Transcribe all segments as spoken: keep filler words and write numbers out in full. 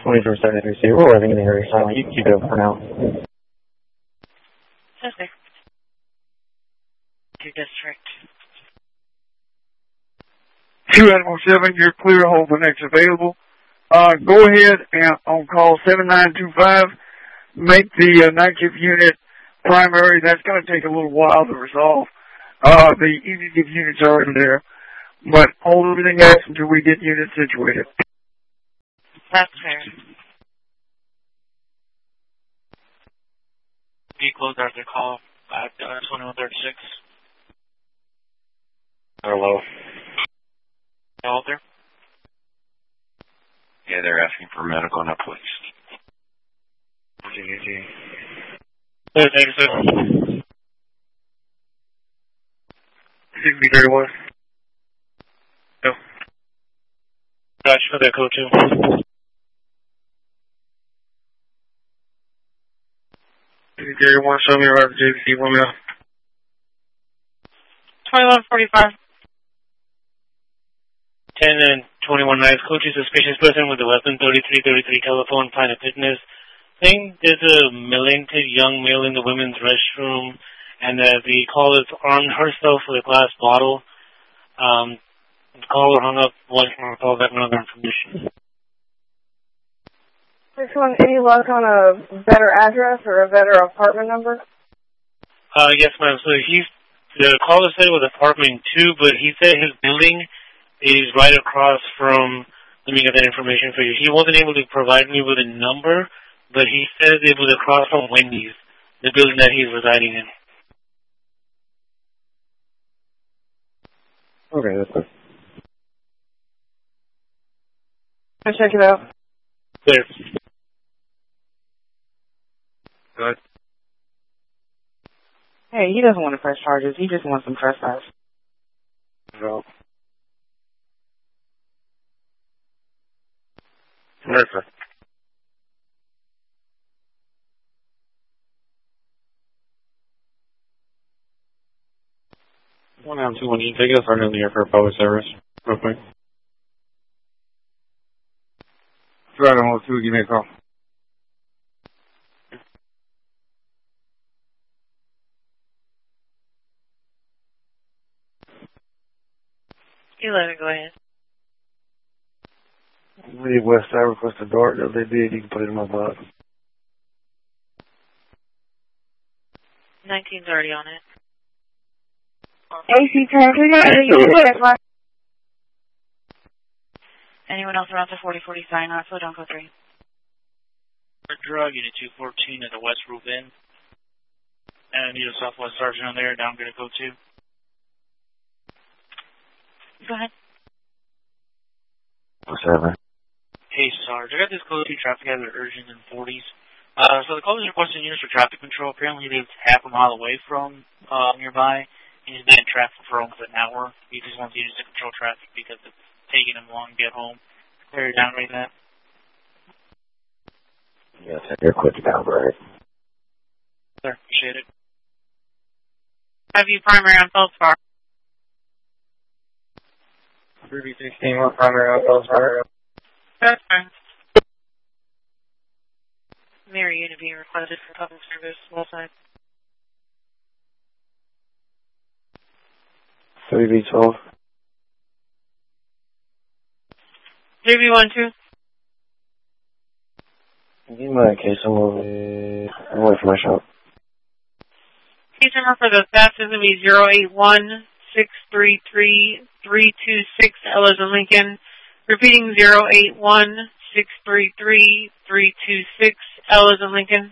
twenty-three seventy-three C. We're living in the area silent. You can keep it open for now. Perfect. Your district. two Animal seven, you're clear. Hold the next available. Uh, go ahead and on call seven nine two five, make the uh, night shift unit primary. That's going to take a little while to resolve. Uh, the evening shift unit's already there, but hold everything else until we get units situated. That's fair. We closed out their call at uh, twenty-one thirty-six. Hello. Hello there? Yeah, they're asking for medical and a police. G G G. Hey, thanks, sir. six B thirty-one. Go. Gotcha for that code, too. six B thirty-one, show me around the J V C, one minute. twenty-one forty-five. ten and twenty-one nights, coach is suspicious person with a weapon, thirty-three thirty-three telephone, Planet Fitness. Thing, there's a talented young male in the women's restroom, and uh, the caller armed herself with a glass bottle. Um, the caller hung up, one more call back, another information. This one, any luck on a better address or a better apartment number? Uh, yes, ma'am. So he's, the caller said it was apartment two, but he said his building is right across from, let me get that information for you. He wasn't able to provide me with a number, but he says it was across from Wendy's, the building that he's residing in. Okay, that's good. I'll check it out. Clear. Good. Hey, he doesn't want to press charges. He just wants some trespass. No. Listen. One down two one. You take us right in the air for a public service, real quick. Try to hold two. Give me a call. eleven, go ahead. Leave West Side, request a dart. If they did, you can put it in my box. nineteen's already on it. A C Transit. Anyone else around the forty forty sign off, so don't go three. Drug, unit two fourteen at the West Roof Inn. And need a Southwest Sergeant on there, down gonna go two. Go ahead. Whatever. Hey, Sarge, I got this code two traffic hazard urgent in forties. Uh, so the caller is requesting units for traffic control. Apparently he lives half a mile away from, uh, nearby. He's been in traffic for almost an hour. He just wants units to control traffic because it's taking him long to get home. Clear it down right now. Yeah, take your quick down, right? Sir, appreciate it. Have you primary on Feldspar? three sixteen, what primary on Feldspar? That's fine. Mary, you to be requested for public service, west side. three B twelve. three B one two. Give me my case, I'm away, I'm away from my shop. Case number for the theft is going to be zero eight one six three three three two six, L as in Lincoln. Repeating zero eight one six three three three two six, L as in Lincoln.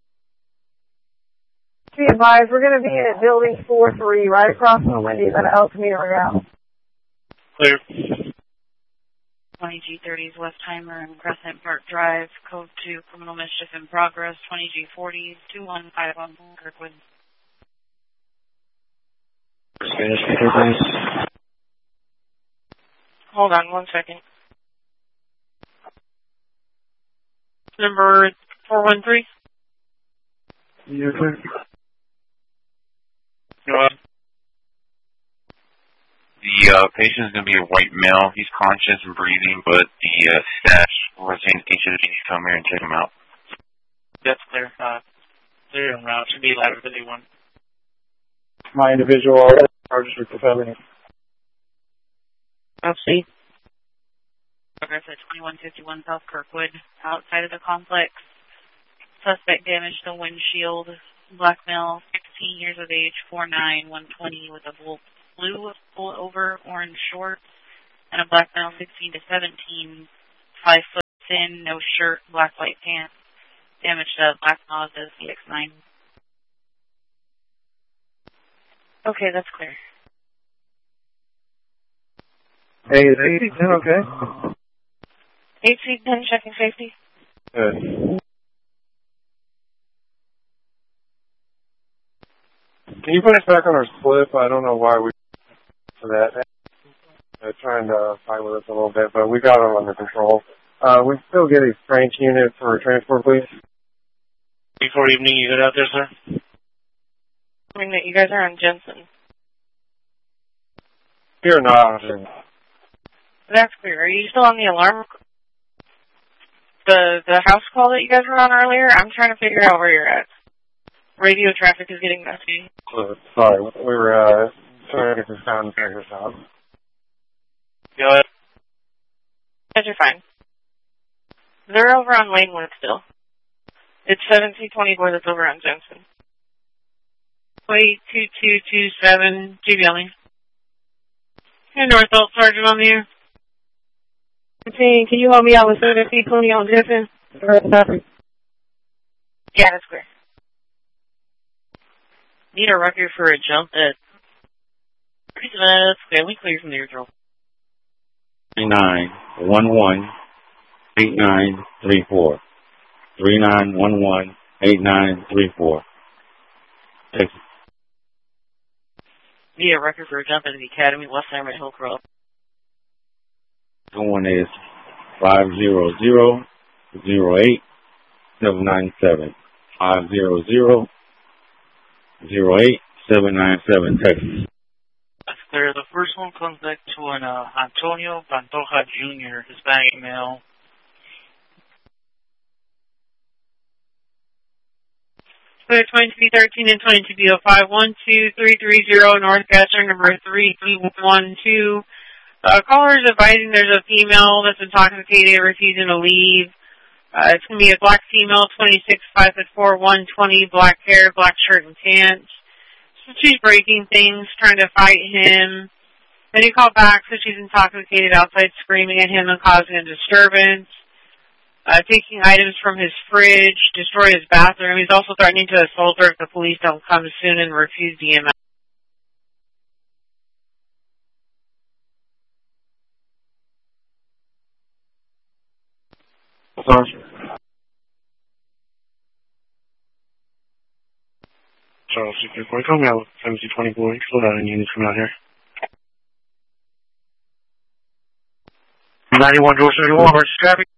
Be advised, we're going to be at building four three, right across from Wendy's at El Camino Real. Clear. twenty G thirties Westheimer and Crescent Park Drive, code two, criminal mischief in progress, twenty G forties, two one five one, Kirkwood. Spanish speaker, please. Hold on one second. Number four one three? You're clear. Go ahead. The uh, patient is going to be a white male. He's conscious and breathing, but the uh, stash was and each of the teams come here and check them out. That's clear. Uh, clear en route. Should be ladder fifty-one. My individual charges with the felony. I'll see. Progress at twenty-one fifty-one South Kirkwood, outside of the complex. Suspect damaged the windshield. Black male, sixteen years of age, four nine, one twenty, with a blue pull-over orange shorts, and a black male, sixteen to seventeen, five foot thin, no shirt, black white pants. Damaged a black Mazda C X nine. Okay, that's clear. Hey, is eighty ten okay? Eight feet ten, checking safety. Good. Can you put us back on our slip? I don't know why we for that. They're trying to fight with us a little bit, but we got them under control. Uh, we still get a French unit for transport, please. Before evening, you get out there, sir? I mean that you guys are on Jensen. You're not. That's clear. Are you still on the alarm? The the house call that you guys were on earlier? I'm trying to figure out where you're at. Radio traffic is getting messy. Uh, sorry, we were uh, trying to get the sound figures out. Go ahead. Yes, you're fine. They're over on Lanewood still. It's seventeen twenty-four that's over on Jensen. Wait, two two two seven, G B L E. Hey, Northwell Sergeant on the air. Can you help me out with seventeen twenty on Jensen? Yeah, that's clear. Need a record for a jump at... That's clear. We clear from the airdrop. three nine one one eight nine three four. three nine one one eight nine three four. Texas. Need a record for a jump at the Academy, West Hamlet, Hillcroft. The one is five zero zero zero eight seven nine seven. five zero zero zero eight seven nine seven, Texas. That's clear. The first one comes back to an uh, Antonio Pantoja Junior, Hispanic male. Clear twenty-two B thirteen and twenty-two B oh five, one two three three zero, North Gasser, number three three one two. Uh, caller is advising there's a female that's intoxicated, refusing to leave. Uh, it's going to be a black female, twenty-six, five foot four, one twenty, black hair, black shirt and pants. So she's breaking things, trying to fight him. Then he called back, so she's intoxicated outside, screaming at him and causing a disturbance. Uh, taking items from his fridge, destroy his bathroom. He's also threatening to assault her if the police don't come soon and refuse D M S. Sorry. Charles, you can come out with seventeen twenty-four. You still got any units coming out here. ninety-one, George thirty-one, emergency traffic.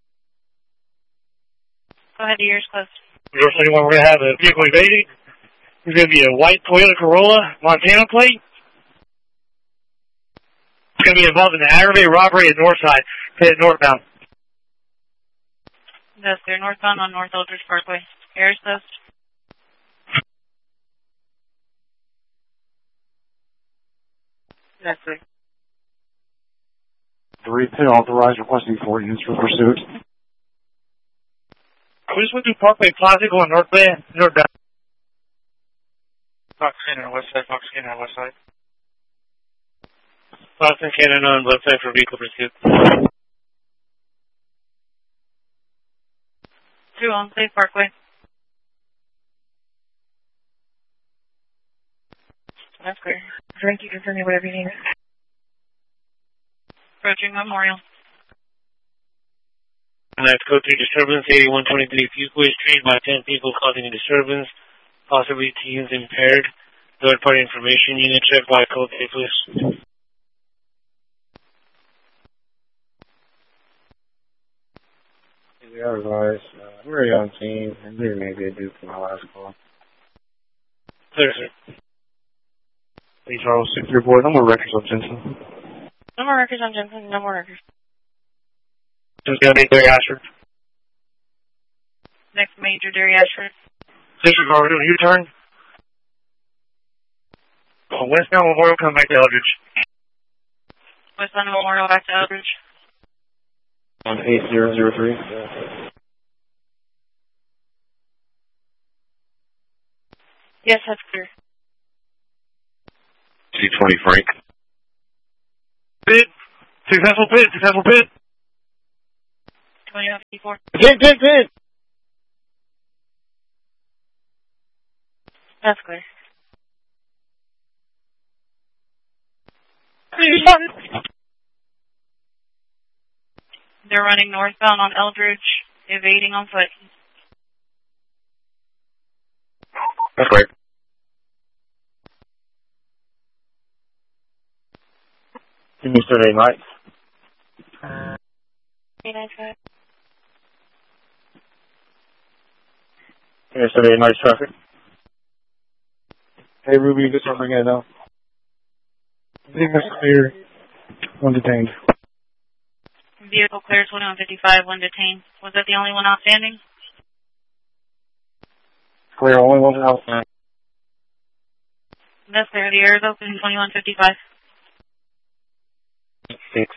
Go ahead, ears closed. George thirty-one, we're going to have a vehicle evading. It's going to be a white Toyota Corolla, Montana plate. It's going to be involved in an aggravated robbery at Northside, headed northbound. That's clear. Northbound on North Eldridge Parkway. Ears closed. That's it. three ten authorized requesting four units for pursuit. We just went through Parkway Plaza going northbound. northbound. Fox Cannon on west side, Fox Cannon on west side. Fox and Cannon on left side for vehicle pursuit. Two on Safe Parkway. That's clear. Frank, you can send me whatever you need. Approaching Memorial. And that's code three disturbance, eighty-one twenty-three Fuquay Street by ten people causing a disturbance, possibly teens impaired. Third party information unit checked by code three, please. Yeah, otherwise, uh, we're on scene, and there may be a dude from my last call. Clear, sir. Hey, Charles, six three four, no more records on Jensen. No more records on Jensen. No more records. Just gonna be there, Asher. next major geriatric. District, are we doing U-turn? Oh, westbound Memorial, come back to Eldridge. Westbound Memorial, back to Eldridge. On eight zero zero three. Yes, that's clear. C twenty Frank. Pit. Successful pit. Successful pit. twenty-one fifty-four. Pit, pit, pit. That's clear. They're running northbound on Eldridge, evading on foot. That's great. Yesterday night. Eight nine five. Yesterday night traffic. Hey Ruby, this one bring it now. I think that's clear. One detained. Vehicle clear, twenty-one fifty-five, one detained. Was that the only one outstanding? Clear, only one outstanding. That's clear. The air is open, twenty-one fifty-five. Six.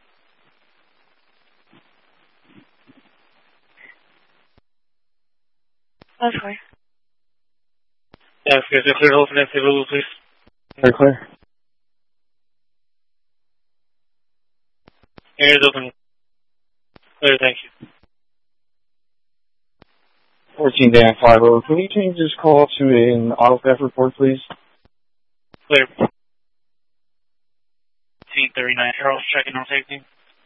That's clear. Yes, yes, yes, clear, hold for next table, please. Very clear. Air is open. Clear, thank you. fourteen Dan five oh. Can you change this call to an auto theft report, please? Clear. T thirty-nine, Charles, checking on safety.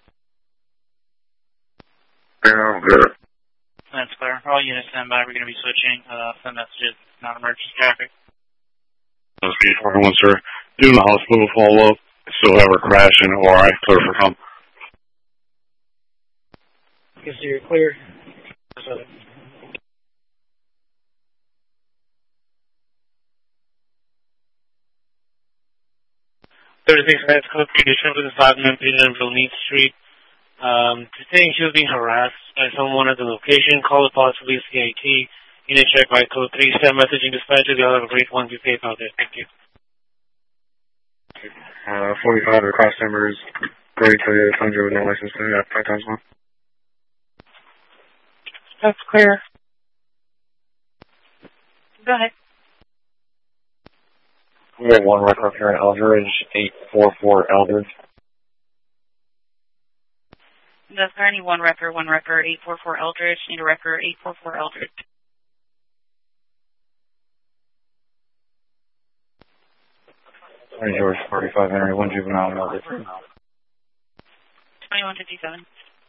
Yeah, I'm good. That's clear. All units stand by. We're going to be switching. Uh, send messages, non-emergency traffic. That's B forty-one, sir. Doing the hospital follow-up. Still have her crash in O R I. Clear for come. Yes, sir, you're clear. thirty-six minutes, code condition for the five man patient on Villanite Street. Um, saying she was being harassed by someone at the location. Call the possibly C I T. Unit check by code three. Send messaging dispatcher. They'll have a great one. Be safe out there. Thank you. Uh, forty-five of cross timbers. Gray Toyota Tundra with no license plate. Yeah, five times one. That's clear. Go ahead. We have one record here in Eldridge, eight four four Eldridge. That's clear. I need one record, one record, eight four four Eldridge. Need a record, eight four four Eldridge. Twenty George, forty-five Henry, one juvenile, Eldridge. twenty-one fifty-seven.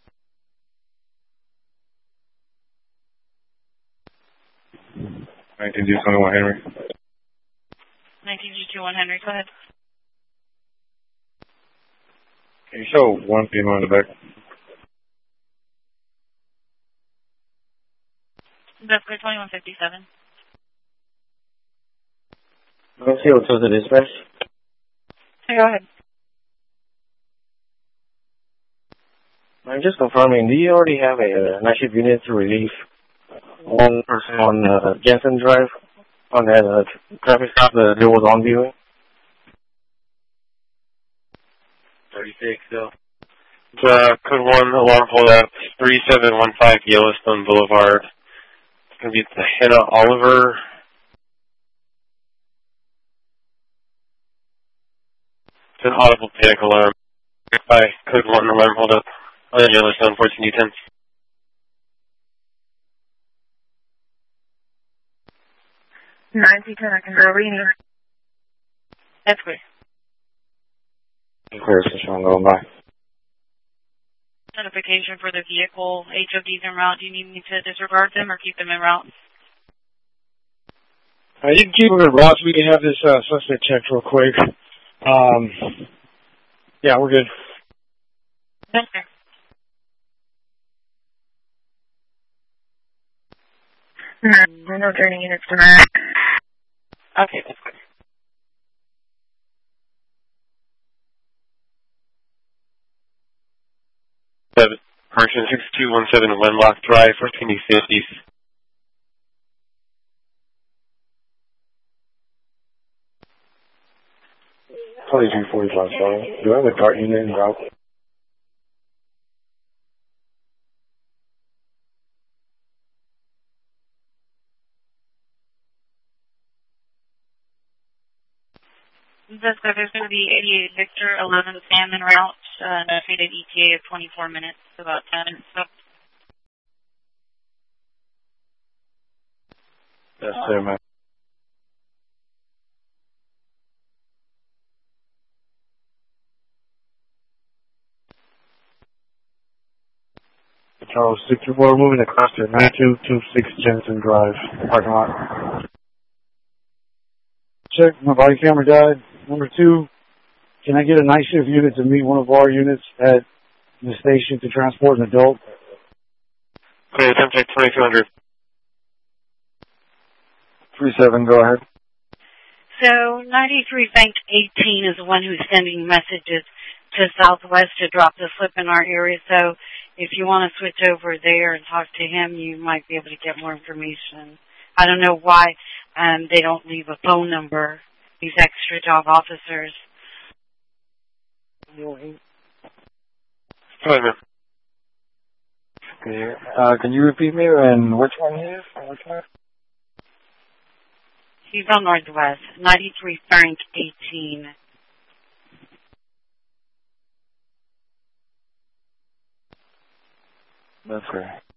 nineteen G twenty-one Henry. nineteen G twenty-one Henry. Go ahead. Can you show one female in the back? That's clear. twenty-one fifty-seven. Let's see what says it is, dispatch. Hey, go ahead. I'm just confirming, do you already have a uh, night shift unit to relieve one person on uh, Jensen Drive on that uh, traffic stop that there was on viewing? thirty-six, so. It's, uh, code one, alarm hold up, three seven one five Yellowstone Boulevard. It's going to be the Hannah Oliver. It's an audible panic alarm. By code one, alarm hold up on Yellowstone, fourteen D ten. nine two ten, I can go reading. That's clear. Clear, since I'm going by. Notification for the vehicle. H O Ds en route. Do you need me to disregard them or keep them en route? Uh, you can keep them in routes. We can have this uh, suspect checked real quick. Um, yeah, we're good. That's clear. No, no turning units tonight. Okay, that's clear. Seven. Correction six two one seven Wenlock Drive, fourteen D fifties. forty-two forty-five, sorry. Do I have a dart unit in route? That's good. There's going to be eighty-eight Victor, eleven Sam en route, uh, notated E T A of twenty-four minutes, about ten minutes. So. Yes, sir, ma'am. Charles, we're moving across to nine two two six Jensen Drive, parking lot. Check, my body camera died. Number two, can I get a night shift unit to meet one of our units at the station to transport an adult? Okay, attempt check twenty-two hundred. three seven, go ahead. So ninety-three Bank eighteen is the one who's sending messages to Southwest to drop the slip in our area. So if you want to switch over there and talk to him, you might be able to get more information. I don't know why um, they don't leave a phone number, these extra job officers. Go ahead, man. Okay, uh, can you repeat me and which one he is? Which one? He's on Northwest, ninety-three Frank eighteen. That's great.